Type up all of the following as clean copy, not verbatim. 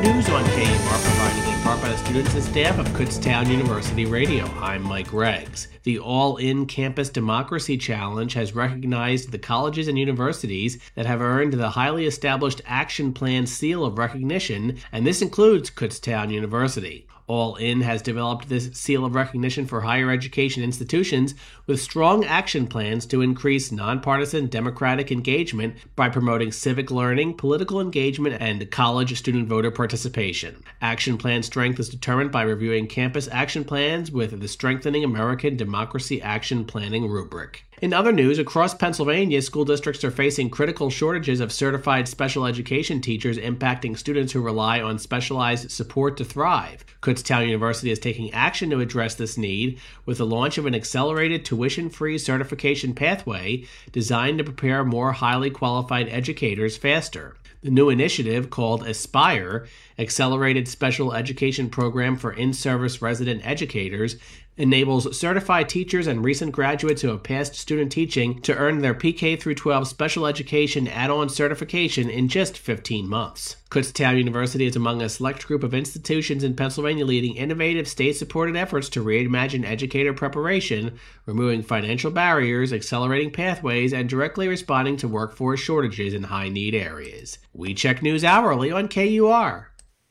news on KUR, provided in part by the students and staff of Kutztown University Radio. I'm Mike Reggs. The All-In Campus Democracy Challenge has recognized the colleges and universities that have earned the highly established Action Plan seal of recognition, and this includes Kutztown University. All-In has developed this seal of recognition for higher education institutions with strong action plans to increase nonpartisan democratic engagement by promoting civic learning, political engagement, and college student voter participation. Action plan strength is determined by reviewing campus action plans with the Strengthening American Democracy Action Planning rubric. In other news, across Pennsylvania, school districts are facing critical shortages of certified special education teachers impacting students who rely on specialized support to thrive. Kutztown University is taking action to address this need with the launch of an accelerated tuition-free certification pathway designed to prepare more highly qualified educators faster. The new initiative, called Aspire, Accelerated Special Education Program for In-Service Resident Educators, enables certified teachers and recent graduates who have passed student teaching to earn their PK-12 special education add-on certification in just 15 months. Kutztown University is among a select group of institutions in Pennsylvania leading innovative state-supported efforts to reimagine educator preparation, removing financial barriers, accelerating pathways, and directly responding to workforce shortages in high-need areas. We check news hourly on KUR.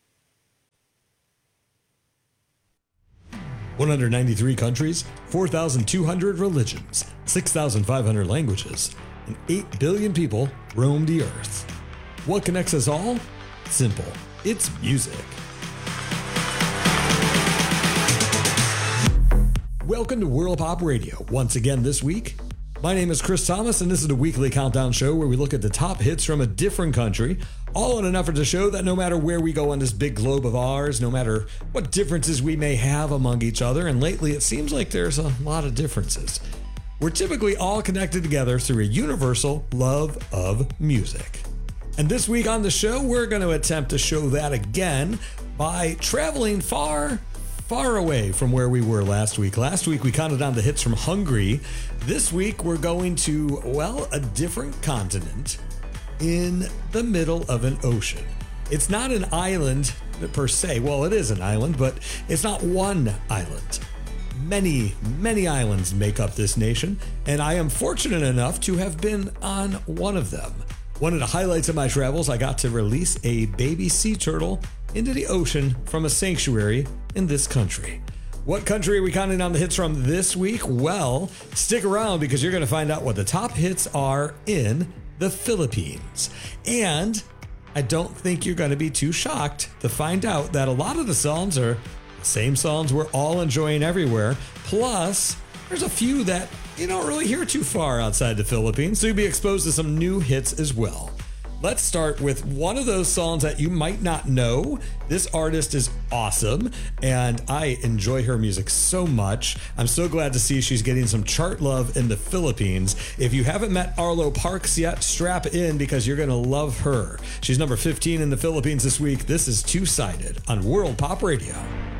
193 countries, 4,200 religions, 6,500 languages, and 8 billion people roam the earth. What connects us all? Simple. It's music. Welcome to World Pop Radio. Once again this week, my name is Chris Thomas, and this is the weekly countdown show where we look at the top hits from a different country, all in an effort to show that no matter where we go on this big globe of ours, no matter what differences we may have among each other, and lately it seems like there's a lot of differences, we're typically all connected together through a universal love of music. And this week on the show, we're going to attempt to show that again by traveling far away from where we were last week. Last week we counted down the hits from Hungary. This week we're going to, a different continent in the middle of an ocean. It's not an island per se. Well, it is an island, but it's not one island. Many islands make up this nation, and I am fortunate enough to have been on one of them. One of the highlights of my travels, I got to release a baby sea turtle into the ocean from a sanctuary in this country. What country are we counting down the hits from this week? Well, stick around because you're going to find out what the top hits are in the Philippines. And I don't think you're going to be too shocked to find out that a lot of the songs are the same songs we're all enjoying everywhere. Plus, there's a few that you don't really hear too far outside the Philippines, so you'll be exposed to some new hits as well. Let's start with one of those songs that you might not know. This artist is awesome, and I enjoy her music so much. I'm so glad to see she's getting some chart love in the Philippines. If you haven't met Arlo Parks yet, strap in because you're going to love her. She's number 15 in the Philippines this week. This is Two-Sided on World Pop Radio.